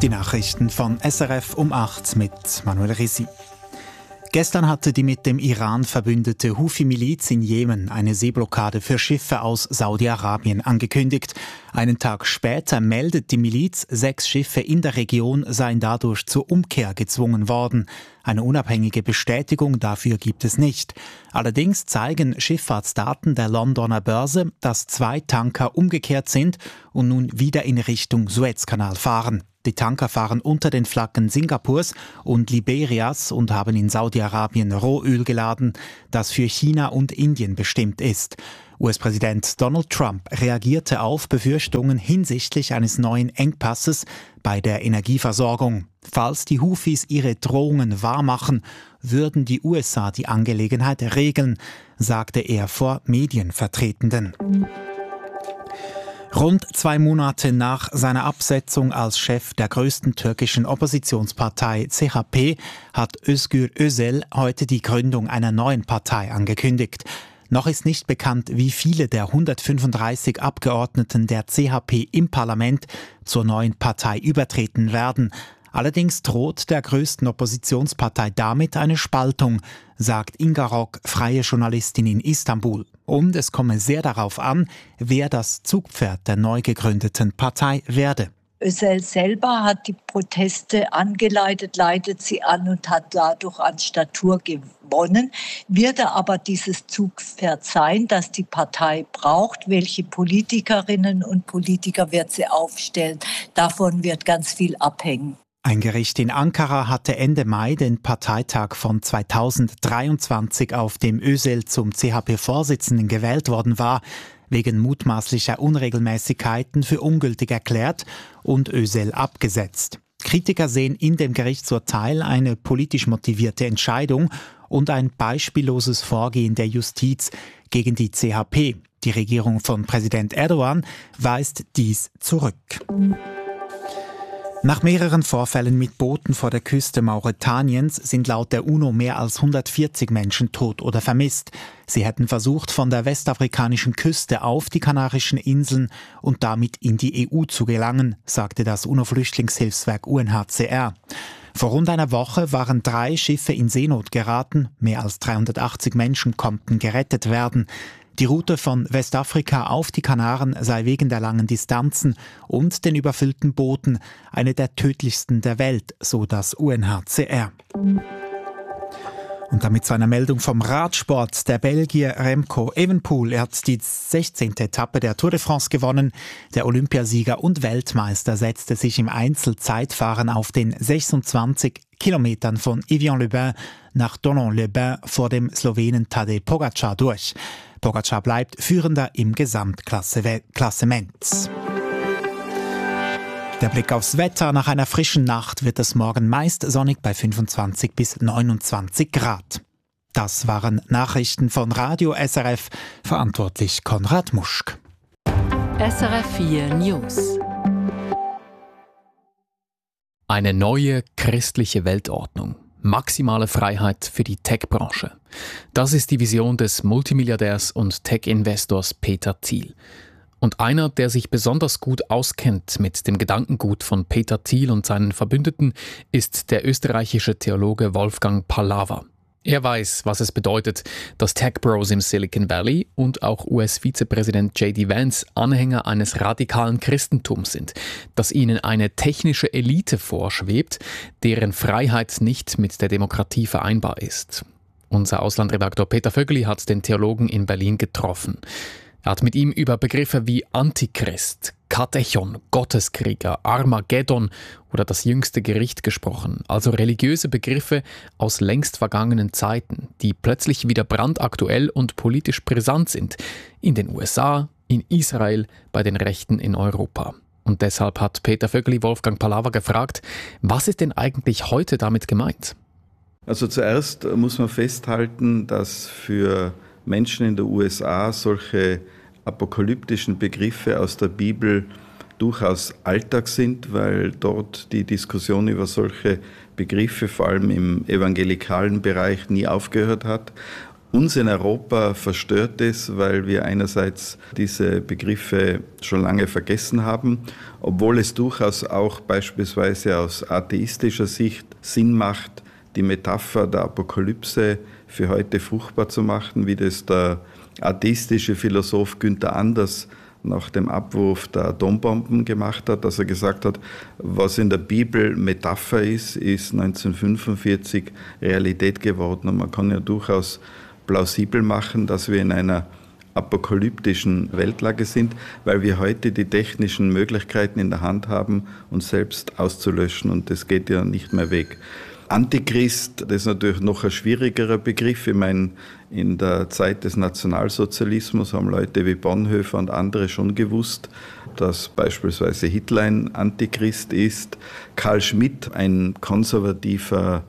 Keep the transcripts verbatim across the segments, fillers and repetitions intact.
Die Nachrichten von S R F um acht mit Manuel Risi. Gestern hatte die mit dem Iran verbündete Houthi-Miliz in Jemen eine Seeblockade für Schiffe aus Saudi-Arabien angekündigt. Einen Tag später meldet die Miliz, sechs Schiffe in der Region seien dadurch zur Umkehr gezwungen worden. Eine unabhängige Bestätigung dafür gibt es nicht. Allerdings zeigen Schifffahrtsdaten der Londoner Börse, dass zwei Tanker umgekehrt sind und nun wieder in Richtung Suezkanal fahren. Die Tanker fahren unter den Flaggen Singapurs und Liberias und haben in Saudi-Arabien Rohöl geladen, das für China und Indien bestimmt ist. U S-Präsident Donald Trump reagierte auf Befürchtungen hinsichtlich eines neuen Engpasses bei der Energieversorgung. Falls die Houthis ihre Drohungen wahrmachen, würden die U S A die Angelegenheit regeln, sagte er vor Medienvertretenden. Rund zwei Monate nach seiner Absetzung als Chef der größten türkischen Oppositionspartei C H P hat Özgür Özel heute die Gründung einer neuen Partei angekündigt. Noch ist nicht bekannt, wie viele der hundertfünfunddreißig Abgeordneten der C H P im Parlament zur neuen Partei übertreten werden. Allerdings droht der größten Oppositionspartei damit eine Spaltung, sagt Inga Rock, freie Journalistin in Istanbul. Und es komme sehr darauf an, wer das Zugpferd der neu gegründeten Partei werde. Özel selber hat die Proteste angeleitet, leitet sie an und hat dadurch an Statur gewonnen. Wird er aber dieses Zugpferd sein, das die Partei braucht? Welche Politikerinnen und Politiker wird sie aufstellen? Davon wird ganz viel abhängen. Ein Gericht in Ankara hatte Ende Mai den Parteitag von zweitausenddreiundzwanzig, auf dem Özel zum C H P-Vorsitzenden gewählt worden war, wegen mutmaßlicher Unregelmäßigkeiten für ungültig erklärt und Özel abgesetzt. Kritiker sehen in dem Gerichtsurteil eine politisch motivierte Entscheidung und ein beispielloses Vorgehen der Justiz gegen die C H P. Die Regierung von Präsident Erdogan weist dies zurück. Nach mehreren Vorfällen mit Booten vor der Küste Mauretaniens sind laut der UNO mehr als hundertvierzig Menschen tot oder vermisst. Sie hätten versucht, von der westafrikanischen Küste auf die Kanarischen Inseln und damit in die E U zu gelangen, sagte das UNO-Flüchtlingshilfswerk U N H C R. Vor rund einer Woche waren drei Schiffe in Seenot geraten. Mehr als dreihundertachtzig Menschen konnten gerettet werden. Die Route von Westafrika auf die Kanaren sei wegen der langen Distanzen und den überfüllten Booten eine der tödlichsten der Welt, so das U N H C R. Und damit zu einer Meldung vom Radsport. Der Belgier Remco Evenepoel hat die sechzehnte Etappe der Tour de France gewonnen. Der Olympiasieger und Weltmeister setzte sich im Einzelzeitfahren auf den sechsundzwanzig Kilometern von Evian-le-Bain nach Thonon-les-Bains vor dem Slowenen Tadej Pogačar durch. Pogačar bleibt Führender im Gesamtklassement. Der Blick aufs Wetter. Nach einer frischen Nacht wird es morgen meist sonnig bei fünfundzwanzig bis neunundzwanzig Grad. Das waren Nachrichten von Radio S R F, verantwortlich Konrad Muschk. S R F vier News. Eine neue christliche Weltordnung. Maximale Freiheit für die Tech-Branche. Das ist die Vision des Multimilliardärs und Tech-Investors Peter Thiel. Und einer, der sich besonders gut auskennt mit dem Gedankengut von Peter Thiel und seinen Verbündeten, ist der österreichische Theologe Wolfgang Pallava. Er weiß, was es bedeutet, dass Tech-Bros im Silicon Valley und auch U S-Vizepräsident J D Vance Anhänger eines radikalen Christentums sind, dass ihnen eine technische Elite vorschwebt, deren Freiheit nicht mit der Demokratie vereinbar ist. Unser Auslandredaktor Peter Vögeli hat den Theologen in Berlin getroffen. Er hat mit ihm über Begriffe wie Antichrist, Katechon, Gotteskrieger, Armageddon oder das jüngste Gericht gesprochen, also religiöse Begriffe aus längst vergangenen Zeiten, die plötzlich wieder brandaktuell und politisch brisant sind, in den U S A, in Israel, bei den Rechten in Europa. Und deshalb hat Peter Vögeli Wolfgang Pallava gefragt, was ist denn eigentlich heute damit gemeint? Also zuerst muss man festhalten, dass für Menschen in der U S A solche apokalyptischen Begriffe aus der Bibel durchaus Alltag sind, weil dort die Diskussion über solche Begriffe vor allem im evangelikalen Bereich nie aufgehört hat. Uns in Europa verstört es, weil wir einerseits diese Begriffe schon lange vergessen haben, obwohl es durchaus auch beispielsweise aus atheistischer Sicht Sinn macht, die Metapher der Apokalypse für heute fruchtbar zu machen, wie das der atheistische Philosoph Günther Anders nach dem Abwurf der Atombomben gemacht hat, dass er gesagt hat, was in der Bibel Metapher ist, ist neunzehnhundertfünfundvierzig Realität geworden. Und man kann ja durchaus plausibel machen, dass wir in einer apokalyptischen Weltlage sind, weil wir heute die technischen Möglichkeiten in der Hand haben, uns selbst auszulöschen, und das geht ja nicht mehr weg. Antichrist, das ist natürlich noch ein schwierigerer Begriff. Ich meine, in der Zeit des Nationalsozialismus haben Leute wie Bonhoeffer und andere schon gewusst, dass beispielsweise Hitler ein Antichrist ist. Carl Schmitt, ein konservativer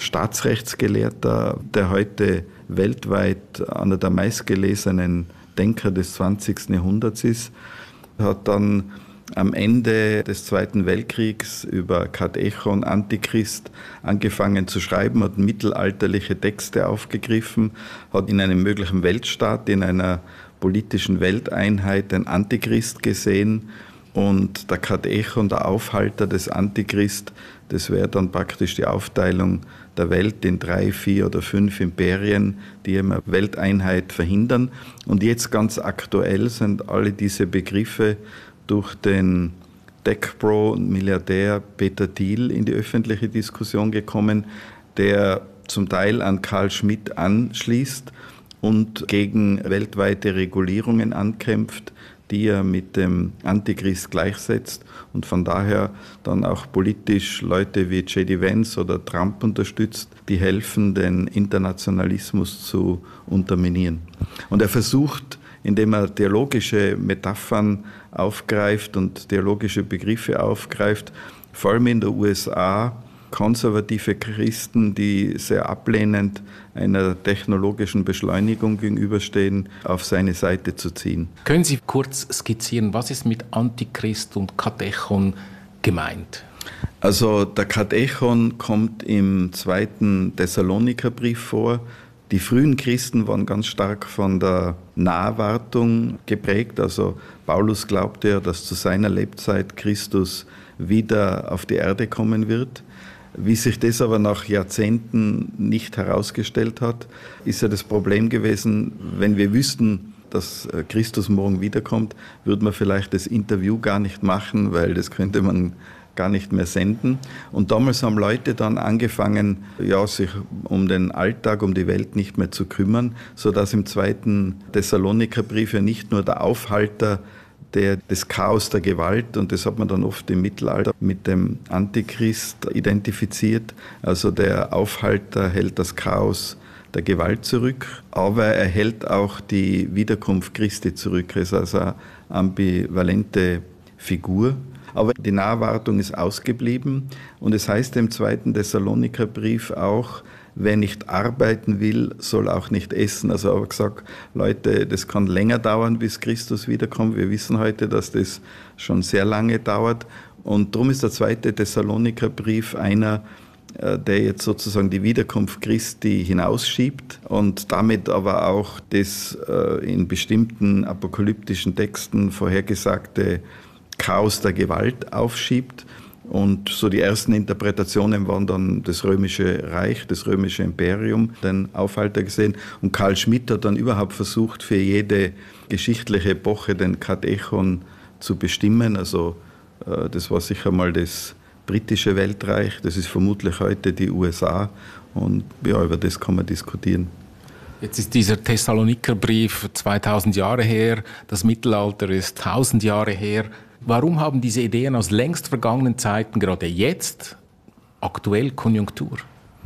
Staatsrechtsgelehrter, der heute weltweit einer der meistgelesenen Denker des zwanzigsten Jahrhunderts ist, hat dann am Ende des Zweiten Weltkriegs über Katechon, Antichrist, angefangen zu schreiben, hat mittelalterliche Texte aufgegriffen, hat in einem möglichen Weltstaat, in einer politischen Welteinheit den Antichrist gesehen, und der Katechon, der Aufhalter des Antichrist, das wäre dann praktisch die Aufteilung der Welt in drei, vier oder fünf Imperien, die eine Welteinheit verhindern. Und jetzt ganz aktuell sind alle diese Begriffe durch den Tech-Pro und Milliardär Peter Thiel in die öffentliche Diskussion gekommen, der zum Teil an Carl Schmitt anschließt und gegen weltweite Regulierungen ankämpft, die er mit dem Antichrist gleichsetzt und von daher dann auch politisch Leute wie J D Vance oder Trump unterstützt, die helfen, den Internationalismus zu unterminieren. Und er versucht, indem er theologische Metaphern aufgreift und theologische Begriffe aufgreift, vor allem in den U S A, konservative Christen, die sehr ablehnend einer technologischen Beschleunigung gegenüberstehen, auf seine Seite zu ziehen. Können Sie kurz skizzieren, was ist mit Antichrist und Katechon gemeint? Also der Katechon kommt im zweiten Thessalonikerbrief vor. Die frühen Christen waren ganz stark von der Naherwartung geprägt. Also Paulus glaubte ja, dass zu seiner Lebzeit Christus wieder auf die Erde kommen wird. Wie sich das aber nach Jahrzehnten nicht herausgestellt hat, ist ja das Problem gewesen, wenn wir wüssten, dass Christus morgen wiederkommt, würde man vielleicht das Interview gar nicht machen, weil das könnte man gar nicht mehr senden. Und damals haben Leute dann angefangen, ja, sich um den Alltag, um die Welt nicht mehr zu kümmern, sodass im zweiten Thessalonikerbrief ja nicht nur der Aufhalter der, des Chaos der Gewalt, und das hat man dann oft im Mittelalter mit dem Antichrist identifiziert, also der Aufhalter hält das Chaos der Gewalt zurück, aber er hält auch die Wiederkunft Christi zurück. Es ist also eine ambivalente Figur. Aber die Naherwartung ist ausgeblieben, und es heißt im zweiten Thessalonikerbrief auch, wer nicht arbeiten will, soll auch nicht essen. Also er hat gesagt, Leute, das kann länger dauern, bis Christus wiederkommt. Wir wissen heute, dass das schon sehr lange dauert. Und darum ist der zweite Thessalonikerbrief einer, der jetzt sozusagen die Wiederkunft Christi hinausschiebt und damit aber auch das in bestimmten apokalyptischen Texten vorhergesagte Chaos der Gewalt aufschiebt. Und so die ersten Interpretationen waren dann das Römische Reich, das Römische Imperium, den Aufhalter gesehen. Und Carl Schmitt hat dann überhaupt versucht, für jede geschichtliche Epoche den Katechon zu bestimmen. Also das war sicher mal das britische Weltreich, das ist vermutlich heute die U S A. Und ja, über das kann man diskutieren. Jetzt ist dieser Thessalonikerbrief zweitausend Jahre her, das Mittelalter ist tausend Jahre her. Warum haben diese Ideen aus längst vergangenen Zeiten gerade jetzt aktuell Konjunktur?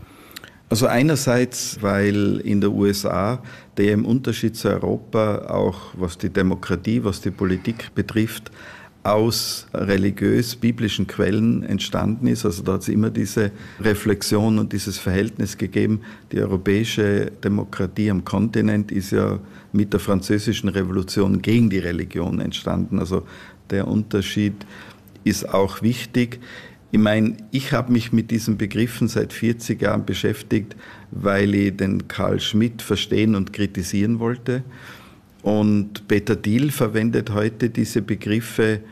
Also einerseits, weil in der U S A, der im Unterschied zu Europa auch was die Demokratie, was die Politik betrifft, aus religiös-biblischen Quellen entstanden ist. Also da hat es immer diese Reflexion und dieses Verhältnis gegeben. Die europäische Demokratie am Kontinent ist ja mit der Französischen Revolution gegen die Religion entstanden. Also der Unterschied ist auch wichtig. Ich meine, ich habe mich mit diesen Begriffen seit vierzig Jahren beschäftigt, weil ich den Carl Schmitt verstehen und kritisieren wollte. Und Peter Thiel verwendet heute diese Begriffe,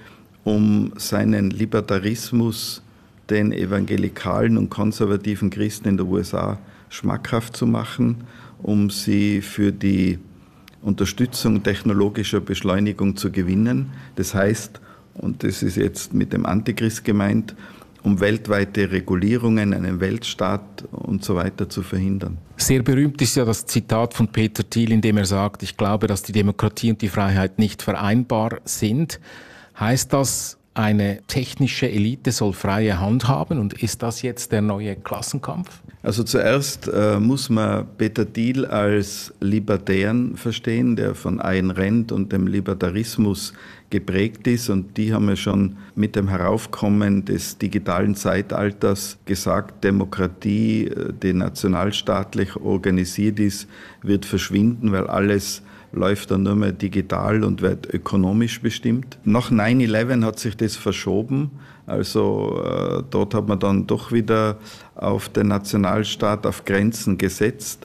um seinen Libertarismus den evangelikalen und konservativen Christen in den U S A schmackhaft zu machen, um sie für die Unterstützung technologischer Beschleunigung zu gewinnen. Das heißt, und das ist jetzt mit dem Antichrist gemeint, um weltweite Regulierungen, einen Weltstaat und so weiter zu verhindern. Sehr berühmt ist ja das Zitat von Peter Thiel, in dem er sagt, ich glaube, dass die Demokratie und die Freiheit nicht vereinbar sind. Heißt das, eine technische Elite soll freie Hand haben, und ist das jetzt der neue Klassenkampf? Also zuerst äh, muss man Peter Thiel als Libertären verstehen, der von Ayn Rand und dem Libertarismus geprägt ist, und die haben ja schon mit dem Heraufkommen des digitalen Zeitalters gesagt, Demokratie, die nationalstaatlich organisiert ist, wird verschwinden, weil alles läuft dann nur mehr digital und wird ökonomisch bestimmt. Nach neun elf hat sich das verschoben. Also äh, dort hat man dann doch wieder auf den Nationalstaat, auf Grenzen gesetzt.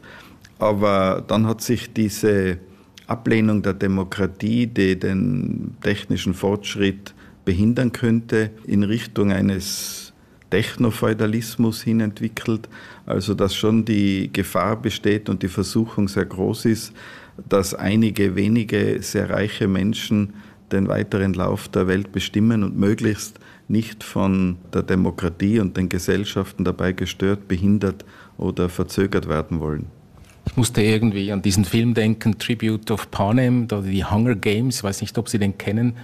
Aber dann hat sich diese Ablehnung der Demokratie, die den technischen Fortschritt behindern könnte, in Richtung eines Technofeudalismus hin entwickelt. Also dass schon die Gefahr besteht und die Versuchung sehr groß ist, dass einige wenige sehr reiche Menschen den weiteren Lauf der Welt bestimmen und möglichst nicht von der Demokratie und den Gesellschaften dabei gestört, behindert oder verzögert werden wollen. Ich musste irgendwie an diesen Film denken, Tribute of Panem, oder die Hunger Games, ich weiß nicht, ob Sie den kennen.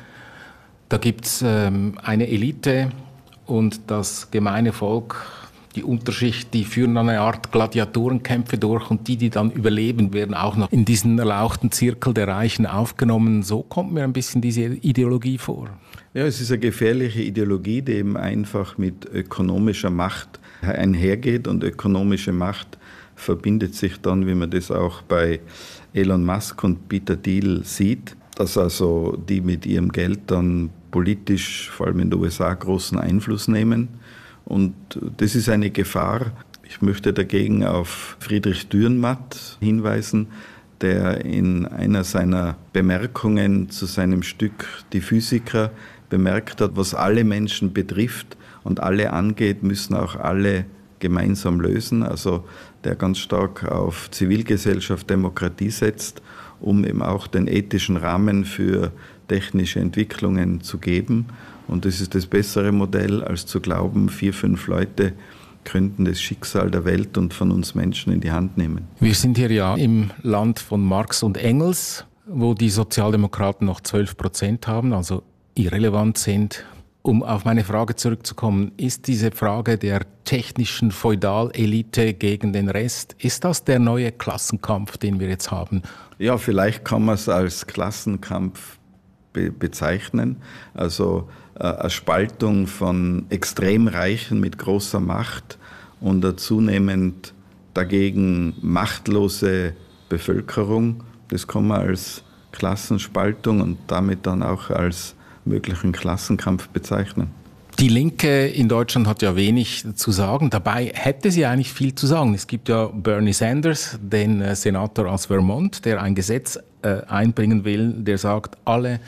Da gibt es ähm, eine Elite und das gemeine Volk, die Unterschicht, die führen dann eine Art Gladiatorenkämpfe durch, und die, die dann überleben, werden auch noch in diesen erlauchten Zirkel der Reichen aufgenommen. So kommt mir ein bisschen diese Ideologie vor. Ja, es ist eine gefährliche Ideologie, die eben einfach mit ökonomischer Macht einhergeht, und ökonomische Macht verbindet sich dann, wie man das auch bei Elon Musk und Peter Thiel sieht, dass also die mit ihrem Geld dann politisch, vor allem in den U S A, großen Einfluss nehmen. Und das ist eine Gefahr. Ich möchte dagegen auf Friedrich Dürrenmatt hinweisen, der in einer seiner Bemerkungen zu seinem Stück Die Physiker bemerkt hat, was alle Menschen betrifft und alle angeht, müssen auch alle gemeinsam lösen. Also der ganz stark auf Zivilgesellschaft, Demokratie setzt, um eben auch den ethischen Rahmen für technische Entwicklungen zu geben. Und das ist das bessere Modell, als zu glauben, vier, fünf Leute könnten das Schicksal der Welt und von uns Menschen in die Hand nehmen. Wir sind hier ja im Land von Marx und Engels, wo die Sozialdemokraten noch zwölf Prozent haben, also irrelevant sind. Um auf meine Frage zurückzukommen, ist diese Frage der technischen Feudalelite gegen den Rest, ist das der neue Klassenkampf, den wir jetzt haben? Ja, vielleicht kann man es als Klassenkampf be- bezeichnen. Also äh, eine Spaltung von extrem Reichen mit großer Macht und eine zunehmend dagegen machtlose Bevölkerung. Das kann man als Klassenspaltung und damit dann auch als möglichen Klassenkampf bezeichnen. Die Linke in Deutschland hat ja wenig zu sagen. Dabei hätte sie eigentlich viel zu sagen. Es gibt ja Bernie Sanders, den äh, Senator aus Vermont, der ein Gesetz äh, einbringen will, der sagt, alle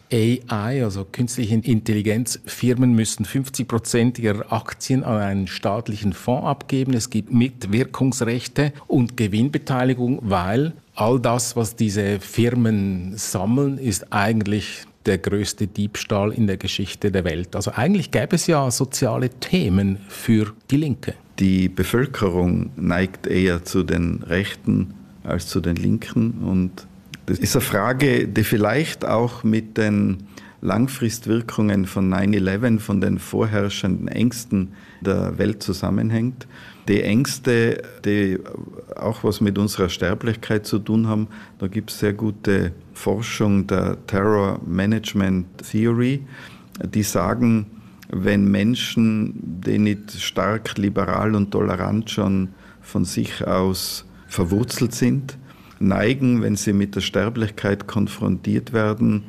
A I, also künstliche Intelligenzfirmen, müssen fünfzig Prozent ihrer Aktien an einen staatlichen Fonds abgeben. Es gibt Mitwirkungsrechte und Gewinnbeteiligung, weil all das, was diese Firmen sammeln, ist eigentlich der größte Diebstahl in der Geschichte der Welt. Also eigentlich gäbe es ja soziale Themen für die Linke. Die Bevölkerung neigt eher zu den Rechten als zu den Linken. Und das ist eine Frage, die vielleicht auch mit den Langfristwirkungen von neun elf, von den vorherrschenden Ängsten der Welt zusammenhängt. Die Ängste, die auch was mit unserer Sterblichkeit zu tun haben, da gibt es sehr gute Forschung der Terror Management Theory, die sagen, wenn Menschen, die nicht stark liberal und tolerant schon von sich aus verwurzelt sind, neigen, wenn sie mit der Sterblichkeit konfrontiert werden,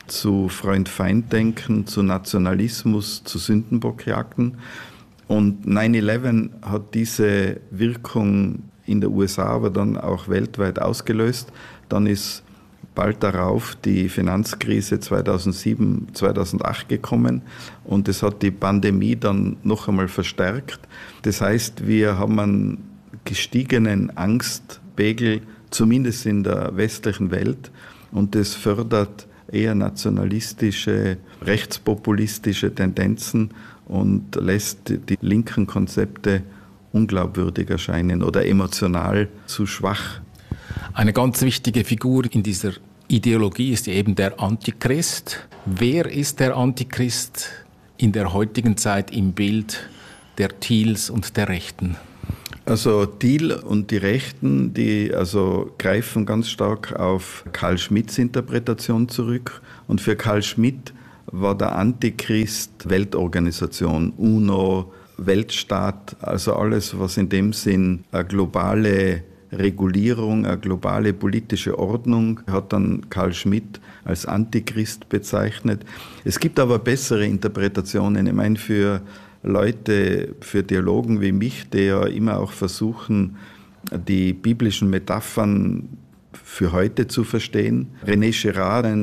zu Freund-Feind-Denken, zu Nationalismus, zu Sündenbockjagden. Und neun elf hat diese Wirkung in den U S A, aber dann auch weltweit ausgelöst. Dann ist bald darauf die Finanzkrise zweitausendsieben, zweitausendacht gekommen und das hat die Pandemie dann noch einmal verstärkt. Das heißt, wir haben einen gestiegenen Angstpegel, zumindest in der westlichen Welt, und das fördert eher nationalistische, rechtspopulistische Tendenzen und lässt die linken Konzepte unglaubwürdig erscheinen oder emotional zu schwach. Eine ganz wichtige Figur in dieser Ideologie ist eben der Antichrist. Wer ist der Antichrist in der heutigen Zeit im Bild der Thiels und der Rechten? Also Thiel und die Rechten, die also greifen ganz stark auf Carl Schmitts Interpretation zurück. Und für Carl Schmitt war der Antichrist Weltorganisation, UNO, Weltstaat, also alles, was in dem Sinn eine globale Regulierung, eine globale politische Ordnung, hat dann Carl Schmitt als Antichrist bezeichnet. Es gibt aber bessere Interpretationen. Ich meine, für Leute, für Theologen wie mich, die ja immer auch versuchen, die biblischen Metaphern für heute zu verstehen. René Girard, ein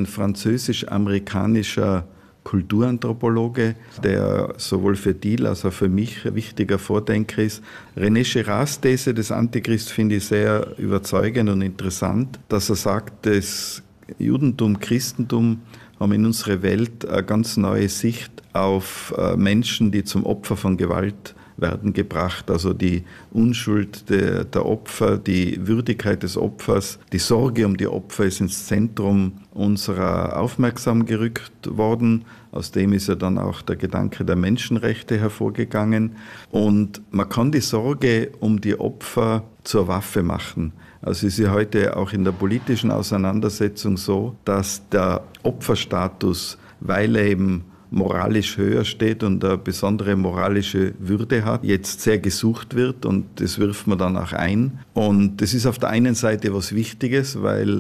französisch-amerikanischer Kulturanthropologe, der sowohl für Thiel als auch für mich ein wichtiger Vordenker ist. René Girards These des Antichrist finde ich sehr überzeugend und interessant, dass er sagt, das Judentum, Christentum haben in unserer Welt eine ganz neue Sicht auf Menschen, die zum Opfer von Gewalt werden gebracht. Also die Unschuld der, der Opfer, die Würdigkeit des Opfers, die Sorge um die Opfer ist ins Zentrum unserer Aufmerksamkeit gerückt worden. Aus dem ist ja dann auch der Gedanke der Menschenrechte hervorgegangen. Und man kann die Sorge um die Opfer zur Waffe machen. Also es ist ja heute auch in der politischen Auseinandersetzung so, dass der Opferstatus, weil er eben moralisch höher steht und eine besondere moralische Würde hat, jetzt sehr gesucht wird und das wirft man dann auch ein. Und das ist auf der einen Seite was Wichtiges, weil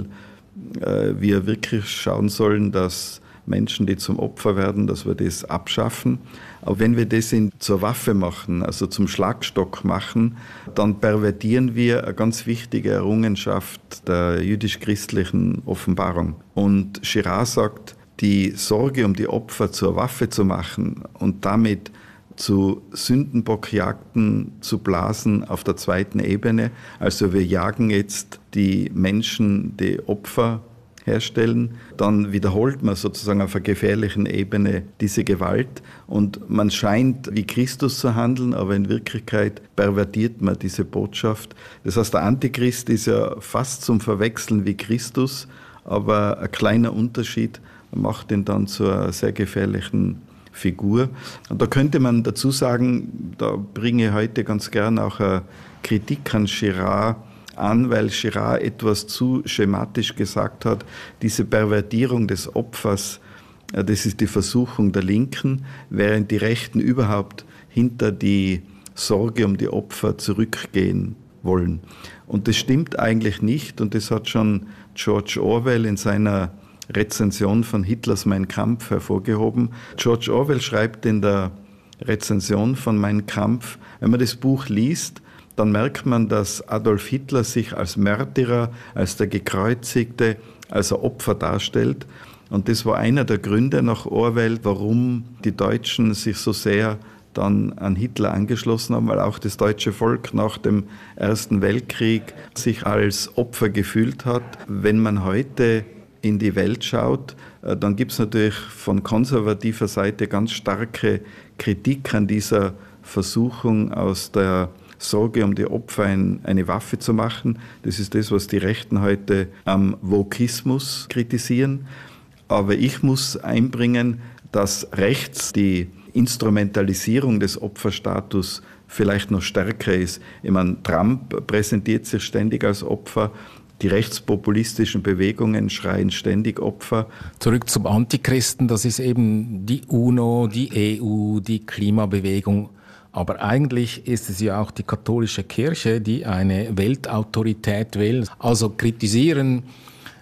äh, wir wirklich schauen sollen, dass Menschen, die zum Opfer werden, dass wir das abschaffen. Aber wenn wir das in, zur Waffe machen, also zum Schlagstock machen, dann pervertieren wir eine ganz wichtige Errungenschaft der jüdisch-christlichen Offenbarung. Und Girard sagt, die Sorge um die Opfer zur Waffe zu machen und damit zu Sündenbockjagden zu blasen auf der zweiten Ebene. Also wir jagen jetzt die Menschen, die Opfer herstellen, dann wiederholt man sozusagen auf einer gefährlichen Ebene diese Gewalt und man scheint wie Christus zu handeln, aber in Wirklichkeit pervertiert man diese Botschaft. Das heißt, der Antichrist ist ja fast zum Verwechseln wie Christus, aber ein kleiner Unterschied macht ihn dann zu einer sehr gefährlichen Figur. Und da könnte man dazu sagen, da bringe ich heute ganz gern auch eine Kritik an Girard an, weil Girard etwas zu schematisch gesagt hat, diese Pervertierung des Opfers, das ist die Versuchung der Linken, während die Rechten überhaupt hinter die Sorge um die Opfer zurückgehen wollen. Und das stimmt eigentlich nicht und das hat schon George Orwell in seiner Rezension von Hitlers Mein Kampf hervorgehoben. George Orwell schreibt in der Rezension von Mein Kampf, wenn man das Buch liest, dann merkt man, dass Adolf Hitler sich als Märtyrer, als der Gekreuzigte, als ein Opfer darstellt. Und das war einer der Gründe nach Orwell, warum die Deutschen sich so sehr dann an Hitler angeschlossen haben, weil auch das deutsche Volk nach dem Ersten Weltkrieg sich als Opfer gefühlt hat. Wenn man heute in die Welt schaut, dann gibt es natürlich von konservativer Seite ganz starke Kritik an dieser Versuchung, aus der Sorge um die Opfer ein, eine Waffe zu machen. Das ist das, was die Rechten heute am Wokismus kritisieren. Aber ich muss einbringen, dass rechts die Instrumentalisierung des Opferstatus vielleicht noch stärker ist. Ich meine, Trump präsentiert sich ständig als Opfer. Die rechtspopulistischen Bewegungen schreien ständig Opfer. Zurück zum Antichristen, das ist eben die UNO, die E U, die Klimabewegung. Aber eigentlich ist es ja auch die katholische Kirche, die eine Weltautorität will. Also kritisieren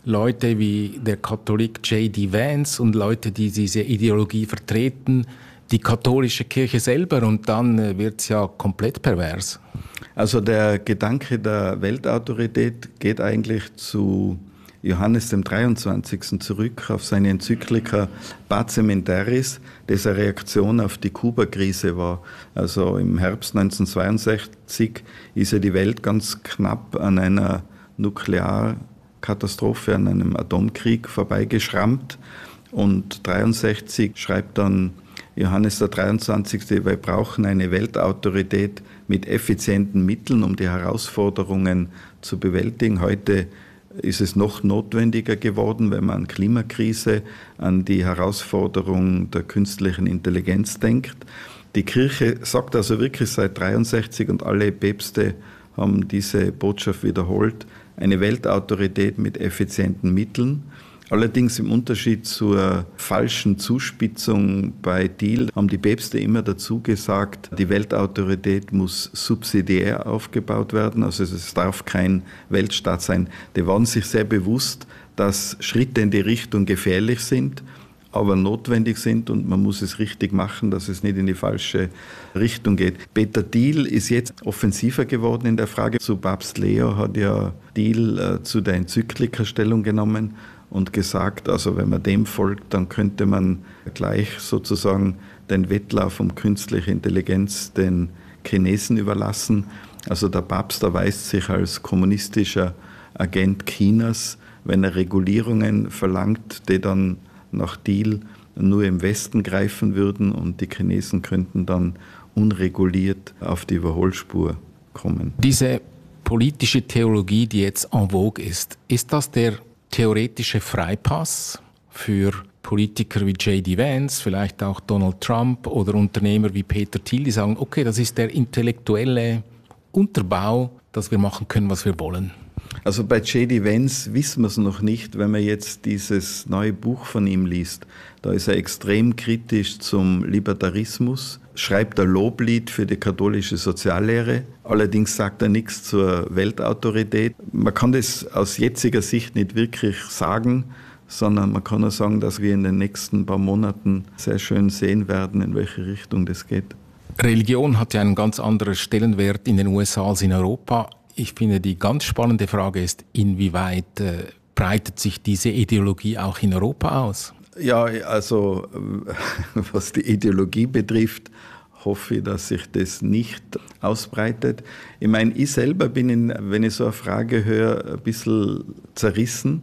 Leute wie der Katholik J D Vance und Leute, die diese Ideologie vertreten, die katholische Kirche selber, und dann wird es ja komplett pervers. Also der Gedanke der Weltautorität geht eigentlich zu Johannes dem dreiundzwanzigsten zurück, auf seine Enzyklika Pacem in Terris, das eine Reaktion auf die Kuba-Krise war. Also im Herbst neunzehnhundertzweiundsechzig ist ja die Welt ganz knapp an einer Nuklearkatastrophe, an einem Atomkrieg vorbeigeschrammt. Und dreiundsechzig schreibt dann Johannes der dreiundzwanzigste wir brauchen eine Weltautorität mit effizienten Mitteln, um die Herausforderungen zu bewältigen. Heute ist es noch notwendiger geworden, wenn man an Klimakrise, an die Herausforderung der künstlichen Intelligenz denkt. Die Kirche sagt also wirklich seit dreiundsechzig und alle Päpste haben diese Botschaft wiederholt, eine Weltautorität mit effizienten Mitteln. Allerdings im Unterschied zur falschen Zuspitzung bei Thiel haben die Päpste immer dazu gesagt, die Weltautorität muss subsidiär aufgebaut werden, also es darf kein Weltstaat sein. Die waren sich sehr bewusst, dass Schritte in die Richtung gefährlich sind, aber notwendig sind und man muss es richtig machen, dass es nicht in die falsche Richtung geht. Peter Thiel ist jetzt offensiver geworden in der Frage. Zu Papst Leo hat ja Thiel äh, zu der Enzyklika Stellung genommen und gesagt, also wenn man dem folgt, dann könnte man gleich sozusagen den Wettlauf um künstliche Intelligenz den Chinesen überlassen. Also der Papst erweist sich als kommunistischer Agent Chinas, wenn er Regulierungen verlangt, die dann nach Thiel nur im Westen greifen würden und die Chinesen könnten dann unreguliert auf die Überholspur kommen. Diese politische Theologie, die jetzt en vogue ist, ist das der theoretische Freipass für Politiker wie J D Vance, vielleicht auch Donald Trump oder Unternehmer wie Peter Thiel, die sagen, okay, das ist der intellektuelle Unterbau, dass wir machen können, was wir wollen? Also bei J D Vance wissen wir es noch nicht, wenn man jetzt dieses neue Buch von ihm liest. Da ist er extrem kritisch zum Libertarismus, schreibt ein Loblied für die katholische Soziallehre. Allerdings sagt er nichts zur Weltautorität. Man kann das aus jetziger Sicht nicht wirklich sagen, sondern man kann nur sagen, dass wir in den nächsten paar Monaten sehr schön sehen werden, in welche Richtung das geht. Religion hat ja einen ganz anderen Stellenwert in den U S A als in Europa. Ich finde, die ganz spannende Frage ist, inwieweit äh, breitet sich diese Ideologie auch in Europa aus? Ja, also was die Ideologie betrifft, hoffe ich, dass sich das nicht ausbreitet. Ich meine, ich selber bin, in, wenn ich so eine Frage höre, ein bisschen zerrissen,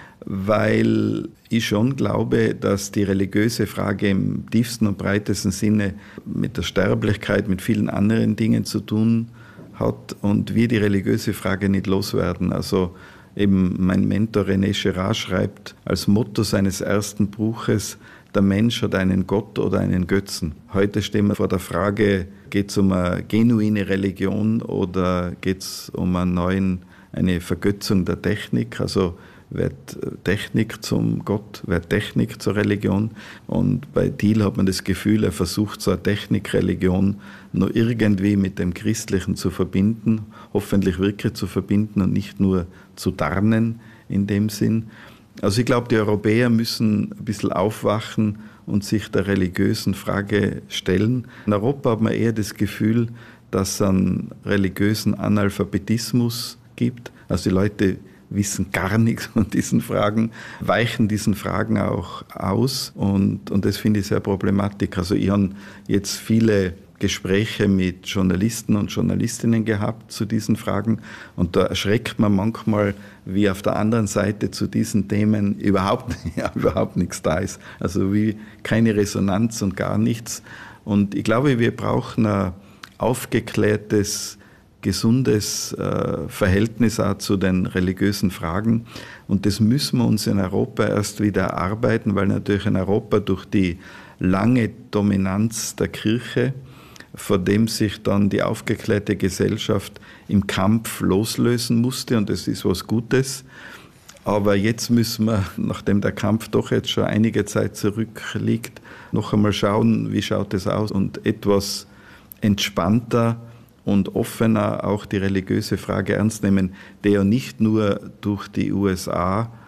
weil ich schon glaube, dass die religiöse Frage im tiefsten und breitesten Sinne mit der Sterblichkeit, mit vielen anderen Dingen zu tun hat und wir die religiöse Frage nicht loswerden. Also eben mein Mentor René Girard schreibt als Motto seines ersten Buches, der Mensch hat einen Gott oder einen Götzen. Heute stehen wir vor der Frage, geht es um eine genuine Religion oder geht es um einen neuen, eine Vergötzung der Technik? Also wird Technik zum Gott, wird Technik zur Religion. Und bei Thiel hat man das Gefühl, er versucht so eine Technikreligion nur irgendwie mit dem Christlichen zu verbinden, hoffentlich wirklich zu verbinden und nicht nur zu tarnen in dem Sinn. Also ich glaube, die Europäer müssen ein bisschen aufwachen und sich der religiösen Frage stellen. In Europa hat man eher das Gefühl, dass es einen religiösen Analphabetismus gibt. Also die Leute wissen gar nichts von diesen Fragen, weichen diesen Fragen auch aus und, und das finde ich sehr problematisch. Also ich habe jetzt viele Gespräche mit Journalisten und Journalistinnen gehabt zu diesen Fragen und da erschreckt man manchmal, wie auf der anderen Seite zu diesen Themen überhaupt, ja, überhaupt nichts da ist. Also wie keine Resonanz und gar nichts. Und ich glaube, wir brauchen ein aufgeklärtes, gesundes äh, Verhältnis auch zu den religiösen Fragen. Und das müssen wir uns in Europa erst wieder erarbeiten, weil natürlich in Europa durch die lange Dominanz der Kirche, vor dem sich dann die aufgeklärte Gesellschaft im Kampf loslösen musste, und das ist was Gutes. Aber jetzt müssen wir, nachdem der Kampf doch jetzt schon einige Zeit zurückliegt, noch einmal schauen, wie schaut es aus und etwas entspannter und offener auch die religiöse Frage ernst nehmen, die ja nicht nur durch die U S A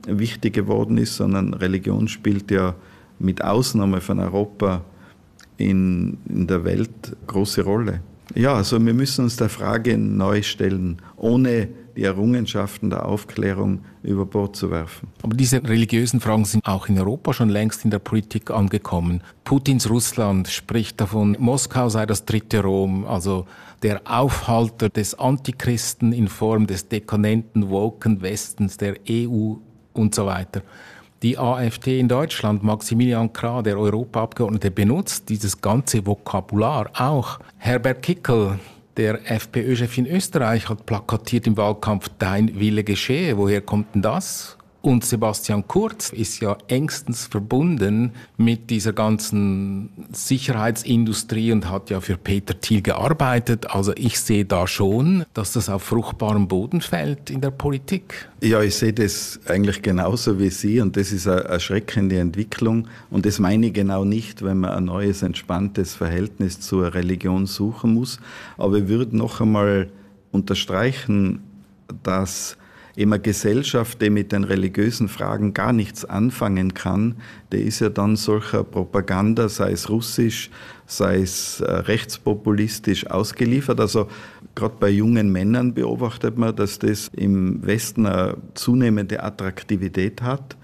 wichtig geworden ist, sondern Religion spielt ja mit Ausnahme von Europa in, in der Welt große Rolle. Ja, also wir müssen uns der Frage neu stellen, ohne die Errungenschaften der Aufklärung über Bord zu werfen. Aber diese religiösen Fragen sind auch in Europa schon längst in der Politik angekommen. Putins Russland spricht davon, Moskau sei das dritte Rom, also der Aufhalter des Antichristen in Form des dekadenten, woken Westens, der E U und so weiter. Die AfD in Deutschland, Maximilian Krah, der Europaabgeordnete, benutzt dieses ganze Vokabular auch. Herbert Kickl, der FPÖ-Chef in Österreich, hat plakatiert im Wahlkampf «Dein Wille geschehe». Woher kommt denn das? Und Sebastian Kurz ist ja engstens verbunden mit dieser ganzen Sicherheitsindustrie und hat ja für Peter Thiel gearbeitet. Also ich sehe da schon, dass das auf fruchtbarem Boden fällt in der Politik. Ja, ich sehe das eigentlich genauso wie Sie und das ist eine erschreckende Entwicklung. Und das meine ich genau nicht, wenn man ein neues, entspanntes Verhältnis zur Religion suchen muss. Aber ich würde noch einmal unterstreichen, dass eben eine Gesellschaft, die mit den religiösen Fragen gar nichts anfangen kann, die ist ja dann solcher Propaganda, sei es russisch, sei es äh, rechtspopulistisch ausgeliefert. Also gerade bei jungen Männern beobachtet man, dass das im Westen eine zunehmende Attraktivität hat.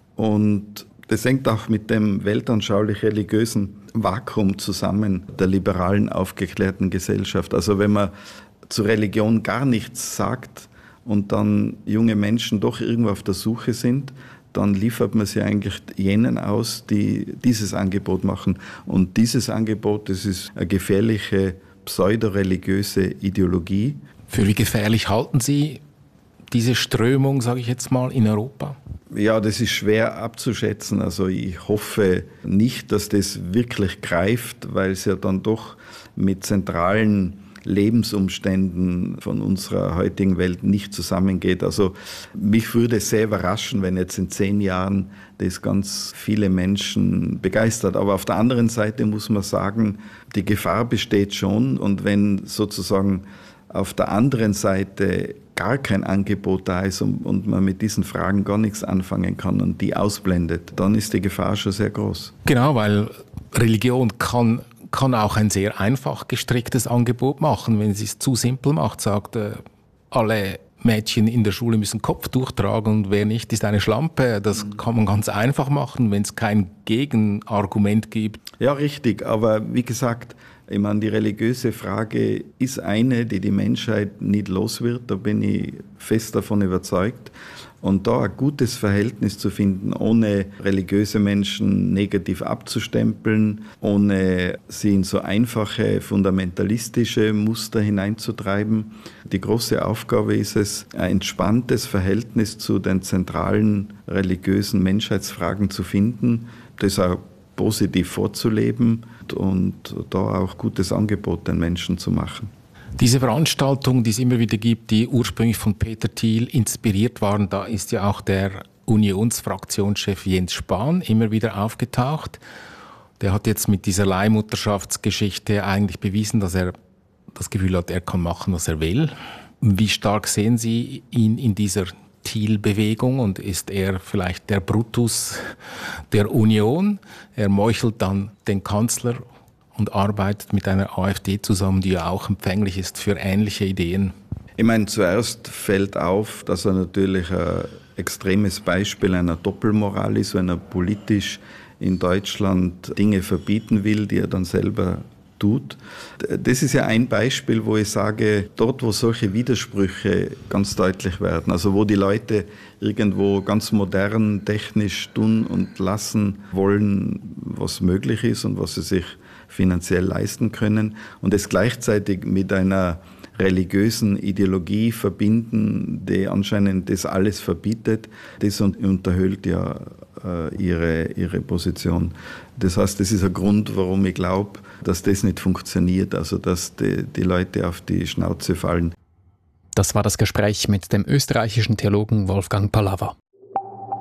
Und das hängt auch mit dem weltanschaulich-religiösen Vakuum zusammen, der liberalen, aufgeklärten Gesellschaft. Also wenn man zur Religion gar nichts sagt, und dann junge Menschen doch irgendwo auf der Suche sind, dann liefert man sie eigentlich jenen aus, die dieses Angebot machen. Und dieses Angebot, das ist eine gefährliche pseudoreligiöse Ideologie. Für wie gefährlich halten Sie diese Strömung, sage ich jetzt mal, in Europa? Ja, das ist schwer abzuschätzen. Also ich hoffe nicht, dass das wirklich greift, weil es ja dann doch mit zentralen Lebensumständen von unserer heutigen Welt nicht zusammengeht. Also mich würde sehr überraschen, wenn jetzt in zehn Jahren das ganz viele Menschen begeistert. Aber auf der anderen Seite muss man sagen, die Gefahr besteht schon. Und wenn sozusagen auf der anderen Seite gar kein Angebot da ist und, und man mit diesen Fragen gar nichts anfangen kann und die ausblendet, dann ist die Gefahr schon sehr groß. Genau, weil Religion kann kann auch ein sehr einfach gestricktes Angebot machen, wenn sie es zu simpel macht, sagt, äh, alle Mädchen in der Schule müssen Kopftuch tragen und wer nicht, ist eine Schlampe. Das kann man ganz einfach machen, wenn es kein Gegenargument gibt. Ja, richtig, aber wie gesagt, ich meine, die religiöse Frage ist eine, die die Menschheit nicht los wird, da bin ich fest davon überzeugt. Und da ein gutes Verhältnis zu finden, ohne religiöse Menschen negativ abzustempeln, ohne sie in so einfache, fundamentalistische Muster hineinzutreiben. Die große Aufgabe ist es, ein entspanntes Verhältnis zu den zentralen religiösen Menschheitsfragen zu finden, das auch positiv vorzuleben und da auch gutes Angebot den Menschen zu machen. Diese Veranstaltungen, die es immer wieder gibt, die ursprünglich von Peter Thiel inspiriert waren, da ist ja auch der Unionsfraktionschef Jens Spahn immer wieder aufgetaucht. Der hat jetzt mit dieser Leihmutterschaftsgeschichte eigentlich bewiesen, dass er das Gefühl hat, er kann machen, was er will. Wie stark sehen Sie ihn in dieser Thiel-Bewegung und ist er vielleicht der Brutus der Union? Er meuchelt dann den Kanzler und arbeitet mit einer AfD zusammen, die ja auch empfänglich ist für ähnliche Ideen. Ich meine, zuerst fällt auf, dass er natürlich ein extremes Beispiel einer Doppelmoral ist, wenn er politisch in Deutschland Dinge verbieten will, die er dann selber tut. Das ist ja ein Beispiel, wo ich sage, dort, wo solche Widersprüche ganz deutlich werden, also wo die Leute irgendwo ganz modern, technisch tun und lassen wollen, was möglich ist und was sie sich finanziell leisten können und es gleichzeitig mit einer religiösen Ideologie verbinden, die anscheinend das alles verbietet, das unterhöhlt ja äh, ihre, ihre Position. Das heißt, das ist ein Grund, warum ich glaube, dass das nicht funktioniert, also dass die, die Leute auf die Schnauze fallen. Das war das Gespräch mit dem österreichischen Theologen Wolfgang Pallava.